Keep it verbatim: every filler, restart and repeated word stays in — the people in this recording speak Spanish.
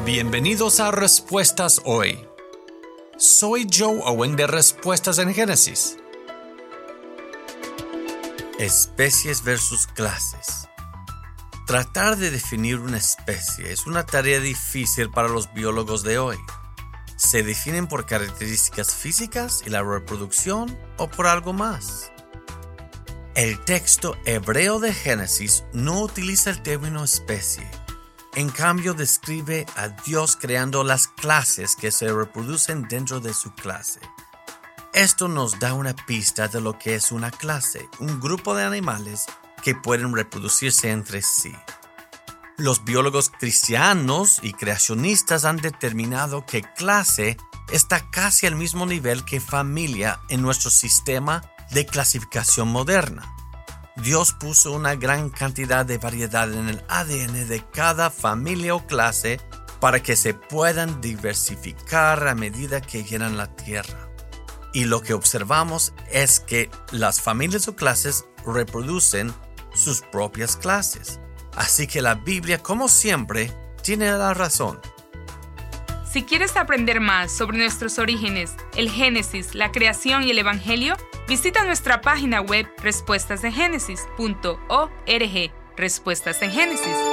Bienvenidos a Respuestas Hoy. Soy Joe Owen de Respuestas en Génesis. Especies versus clases. Tratar de definir una especie es una tarea difícil para los biólogos de hoy. ¿Se definen por características físicas y la reproducción o por algo más? El texto hebreo de Génesis no utiliza el término especie. En cambio, describe a Dios creando las clases que se reproducen dentro de su clase. Esto nos da una pista de lo que es una clase, un grupo de animales que pueden reproducirse entre sí. Los biólogos cristianos y creacionistas han determinado que clase está casi al mismo nivel que familia en nuestro sistema de clasificación moderna. Dios puso una gran cantidad de variedad en el A D N de cada familia o clase para que se puedan diversificar a medida que llenan la tierra. Y lo que observamos es que las familias o clases reproducen sus propias clases. Así que la Biblia, como siempre, tiene la razón. Si quieres aprender más sobre nuestros orígenes, el Génesis, la creación y el Evangelio, visita nuestra página web respuestas en génesis punto org. Respuestas en Génesis.